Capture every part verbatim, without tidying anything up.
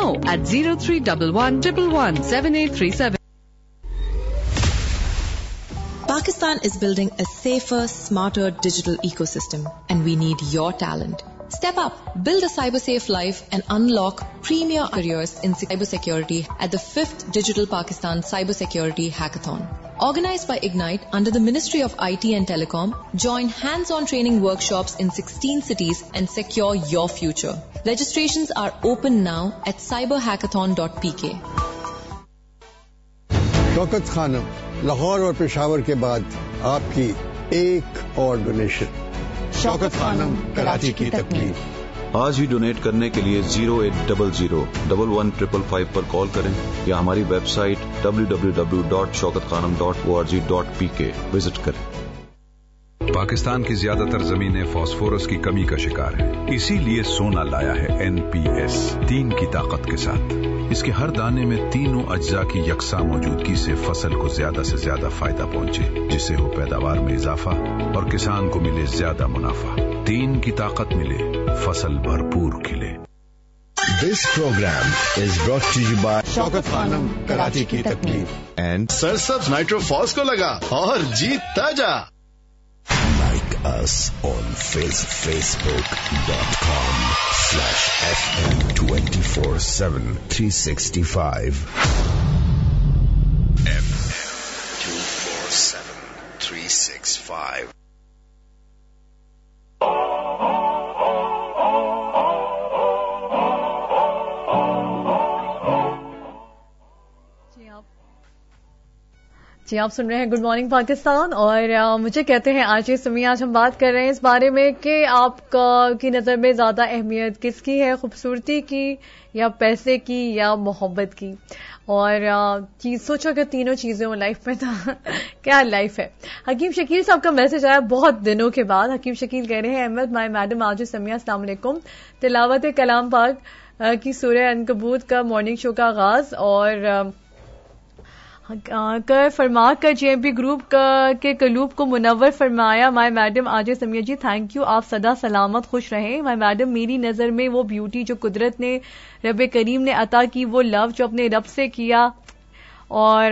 now at zero three one one one one seven eight three seven. Pakistan is building a safer, smarter digital ecosystem, and we need your talent. Step up, build a cyber-safe life, and unlock premier careers in cybersecurity at the fifth Digital Pakistan Cybersecurity Hackathon. Organized by Ignite under the Ministry of I T and Telecom, join hands-on training workshops in sixteen cities and secure your future. Registrations are open now at cyber hackathon dot p k. شوکت خانم، لاہور اور پشاور کے بعد آپ کی ایک اور donation. شوکت خانم، کراچی کی تکلیف. آج ہی ڈونیٹ کرنے کے لیے zero eight double zero double one triple five پر کال کریں یا ہماری web site W W W dot شوکت خانم dot O R G dot P کے وزٹ کریں. پاکستان کی زیادہ تر زمینیں فاسفورس کی کمی کا شکار ہیں، اسی لیے سونا لایا ہے این پی ایس تین کی طاقت کے ساتھ. اس کے ہر دانے میں تینوں اجزاء کی یکساں موجودگی سے فصل کو زیادہ سے زیادہ فائدہ پہنچے، جس سے ہو پیداوار میں اضافہ اور کسان کو ملے زیادہ منافع. تین کی طاقت ملے، فصل بھرپور کھلے. This program is brought to you by شوکت خانم، کراچی کی تکلیف and سرسبز نائٹرو فاس کو لگا اور جیتتا جا. like us on face, facebook dot com slash f m two four seven three sixty-five. F M two four seven three sixty-five. جی آپ سن رہے ہیں گڈ مارننگ پاکستان، اور مجھے کہتے ہیں آج سمی آج ہم بات کر رہے ہیں اس بارے میں کہ آپ کا کی نظر میں زیادہ اہمیت کس کی ہے، خوبصورتی کی یا پیسے کی یا محبت کی. اور چیز سوچو کہ تینوں چیزیں ہوں لائف میں تو کیا لائف ہے. حکیم شکیل صاحب کا میسج آیا بہت دنوں کے بعد. حکیم شکیل کہہ رہے ہیں احمد مائی میڈم آج سمیہ السلام علیکم. تلاوت کلام پاک کی سورہ عنکبوت کا مارننگ شو کا آغاز اور کر فرما کر جے ایم پی گروپ کا کے قلوب کو منور فرمایا. مائی میڈم آج سمیہ جی تھینک یو، آپ سدا سلامت خوش رہیں. مائی میڈم میری نظر میں وہ بیوٹی جو قدرت نے رب کریم نے عطا کی، وہ لو جو اپنے رب سے کیا اور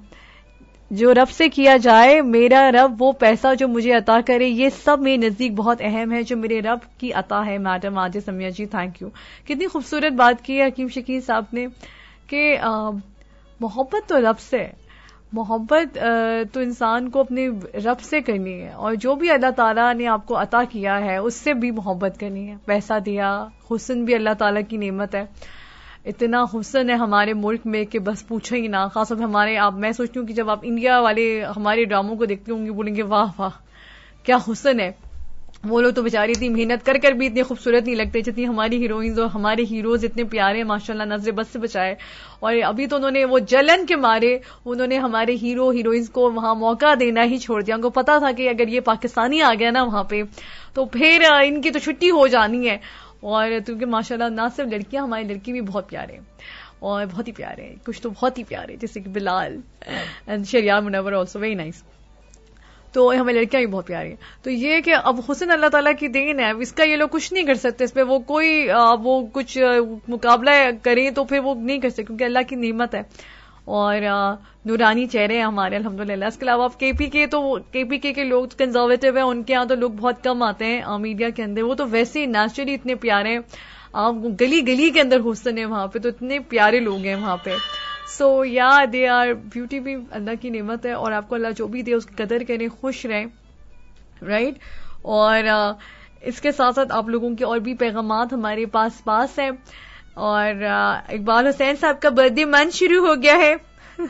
جو رب سے کیا جائے، میرا رب وہ پیسہ جو مجھے عطا کرے، یہ سب میرے نزدیک بہت اہم ہے جو میرے رب کی عطا ہے. میڈم آج سمیہ جی تھینک یو. کتنی خوبصورت بات کی ہے حکیم شکیل صاحب نے کہ محبت تو رب سے، محبت تو انسان کو اپنے رب سے کرنی ہے، اور جو بھی اللہ تعالیٰ نے آپ کو عطا کیا ہے اس سے بھی محبت کرنی ہے. پیسہ دیا، حسن بھی اللہ تعالیٰ کی نعمت ہے. اتنا حسن ہے ہمارے ملک میں کہ بس پوچھو ہی نہ. خاص طور پہ ہمارے آپ میں سوچتی ہوں کہ جب آپ انڈیا والے ہمارے ڈراموں کو دیکھتے ہوں گے بولیں گے واہ واہ کیا حسن ہے. وہ لوگ تو بیچاری اتنی محنت کر کر بھی اتنے خوبصورت نہیں لگتے جتنی ہماری ہیروئنز اور ہمارے ہیروز اتنے پیارے ہیں ماشاءاللہ، نظر بس سے بچائے. اور ابھی تو انہوں نے وہ جلن کے مارے انہوں نے ہمارے ہیرو ہیروئنز کو وہاں موقع دینا ہی چھوڑ دیا. ان کو پتا تھا کہ اگر یہ پاکستانی آ گیا نا وہاں پہ تو پھر ان کی تو چھٹی ہو جانی ہے. اور کیونکہ ماشاءاللہ نہ صرف لڑکیاں، ہماری لڑکی بھی بہت پیارے ہیں اور بہت ہی پیارے ہیں، کچھ تو بہت ہی پیارے جیسے کہ بلال and Shahryar Munawar also very nice. تو ہمیں لڑکیاں بھی بہت پیاری ہیں. تو یہ کہ اب حسن اللہ تعالیٰ کی دین ہے، اس کا یہ لوگ کچھ نہیں کر سکتے. اس پہ وہ کوئی وہ کچھ مقابلہ کریں تو پھر وہ نہیں کر سکتے کیونکہ اللہ کی نعمت ہے. اور نورانی چہرے ہیں ہمارے الحمدللہ. اس کے علاوہ آپ کے پی کے تو کے پی کے کے لوگ کنزرویٹو ہیں، ان کے یہاں تو لوگ بہت کم آتے ہیں میڈیا کے اندر. وہ تو ویسے ہی نیچرلی اتنے پیارے ہیں، آپ گلی گلی کے اندر حسن ہے وہاں پہ، تو اتنے پیارے لوگ ہیں وہاں پہ. سو یا دے آر بیوٹی بھی اللہ کی نعمت ہے، اور آپ کو اللہ جو بھی دے اس کی قدر کریں، خوش رہیں، رائٹ. اور اس کے ساتھ ساتھ آپ لوگوں کے اور بھی پیغامات ہمارے پاس پاس ہیں. اور اقبال حسین صاحب کا برتھ ڈے منتھ شروع ہو گیا ہے.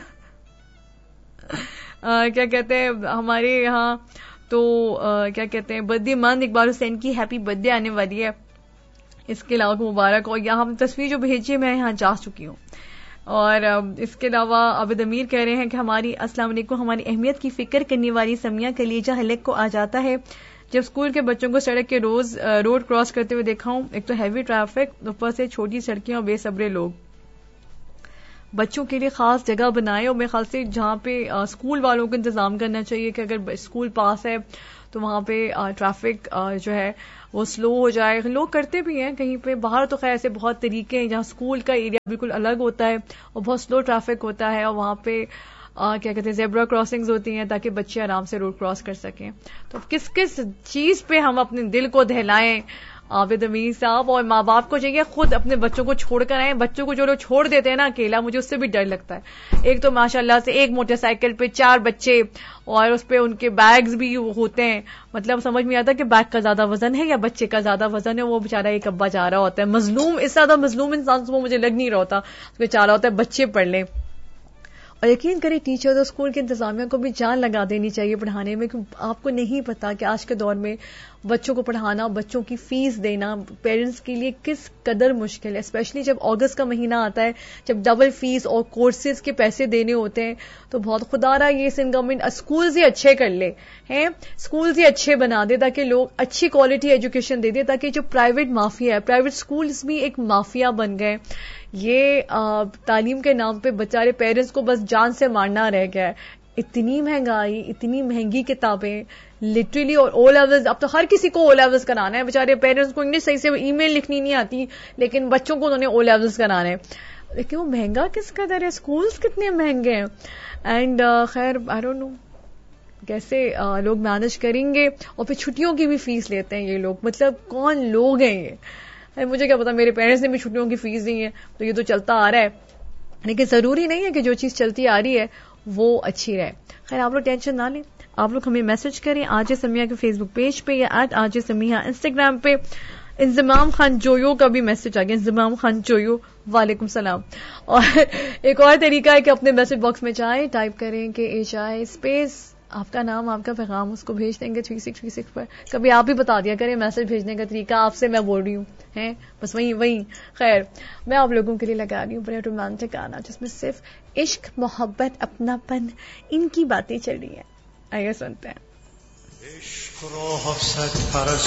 کیا کہتے ہیں ہمارے یہاں تو کیا کہتے ہیں برتھ ڈے منتھ اقبال حسین کی ہیپی برتھ ڈے آنے والی ہے. اس کے علاوہ مبارک. اور یہاں تصویر جو بھیجی میں یہاں جا چکی ہوں. اور اس کے علاوہ عابد امیر کہہ رہے ہیں کہ ہماری السلام علیکم، ہماری اہمیت کی فکر کرنے والی سمیہ کلیجہ حلق کو آ جاتا ہے جب اسکول کے بچوں کو سڑک کے روز روڈ کراس کرتے ہوئے دیکھا ہوں. ایک تو ہیوی ٹریفک، اوپر سے چھوٹی سڑکیں اور بے صبرے لوگ. بچوں کے لیے خاص جگہ بنائے، اور میرے خیال سے جہاں پہ اسکول والوں کو انتظام کرنا چاہیے کہ اگر اسکول پاس ہے تو وہاں پہ ٹریفک جو ہے وہ سلو ہو جائے. لوگ کرتے بھی ہیں کہیں پہ باہر, تو خیر ایسے بہت طریقے ہیں جہاں اسکول کا ایریا بالکل الگ ہوتا ہے اور بہت سلو ٹریفک ہوتا ہے, اور وہاں پہ آ, کیا کہتے ہیں زیبرا کراسنگز ہوتی ہیں تاکہ بچے آرام سے روڈ کراس کر سکیں. تو کس کس چیز پہ ہم اپنے دل کو دہلائیں عابد امیر صاحب, اور ماں باپ کو چاہیے خود اپنے بچوں کو چھوڑ کر آئیں. بچوں کو جو لوگ چھوڑ دیتے ہیں نا اکیلا, مجھے اس سے بھی ڈر لگتا ہے. ایک تو ماشاء اللہ سے ایک موٹر سائیکل پہ چار بچے, اور اس پہ ان کے بیگز بھی ہوتے ہیں, مطلب سمجھ میں آتا ہے کہ بیگ کا زیادہ وزن ہے یا بچے کا زیادہ وزن ہے. وہ بےچارا ایک ابا جا رہا ہوتا ہے مظلوم, اس سے زیادہ مظلوم انسان سے وہ مجھے لگ نہیں رہا ہوتا, اس پہ چاہ رہا ہوتا ہے بچے پڑھ لیں. اور یقین کریں ٹیچر اور اسکول کی انتظامیہ کو بھی جان لگا دینی چاہیے پڑھانے میں, کیونکہ آپ کو نہیں پتا کہ آج کے دور میں بچوں کو پڑھانا, بچوں کی فیس دینا پیرنٹس کے لیے کس قدر مشکل ہے, اسپیشلی جب اگست کا مہینہ آتا ہے, جب ڈبل فیس اور کورسز کے پیسے دینے ہوتے ہیں. تو بہت خدا رہا یہ سندھ گورنمنٹ اسکولز ہی اچھے کر لے ہیں, اسکولز ہی اچھے بنا دے تاکہ لوگ اچھی کوالٹی ایجوکیشن دے دے, تاکہ جو پرائیویٹ مافیا ہے, پرائیویٹ اسکولز بھی ایک مافیا بن گئے. یہ آ, تعلیم کے نام پہ بچارے پیرنٹس کو بس جان سے مارنا رہ گیا ہے. اتنی مہنگائی, اتنی مہنگی کتابیں لٹرلی, اور او لیولز, اب تو ہر کسی کو او لیولز کرانا ہے. بےچارے پیرنٹس کو انگلش صحیح سے ای میل لکھنی نہیں آتی, لیکن بچوں کو انہوں نے او لیولز کرانا ہے. لیکن وہ مہنگا کس قدر ہے, اسکولز کتنے مہنگے ہیں. اینڈ خیر آئی ڈونٹ نو کیسے uh, لوگ مینج کریں گے. اور پھر چھٹیوں کی بھی فیس لیتے ہیں یہ لوگ, مطلب کون لوگ ہیں یہ. مجھے کیا پتا, میرے پیرنٹس نے بھی چھٹیوں کی فیس دی ہے, تو یہ تو چلتا آ رہا ہے. لیکن ضروری نہیں ہے کہ جو چیز چلتی آ رہی ہے وہ اچھی رہے. خیر آپ لوگ ٹینشن نہ لیں, آپ لوگ ہمیں میسج کریں آج سمیہ کے فیس بک پیج پہ یا ایٹ آج سمیہ انسٹاگرام پہ. انضمام خان جویو کا بھی میسج آ گیا, انضمام خان جویو وعلیکم السلام. اور ایک اور طریقہ ہے کہ اپنے میسج باکس میں چاہیں ٹائپ کریں کہ ایچ آئی اسپیس آپ کا نام, آپ کا پیغام, اس کو بھیج دیں گے تھری سکس تھری سکس پر. کبھی آپ بھی بتا دیا کریں میسج بھیجنے کا طریقہ, آپ سے میں بول رہی ہوں ہیں بس وہیں وہیں. خیر میں آپ لوگوں کے لیے لگا رہی ہوں بڑا رومانٹک گانا جس میں صرف عشق, محبت, اپنا پن, ان کی باتیں چل رہی ہیں. آئیے سنتے ہیں. عشق رو حفظت پرست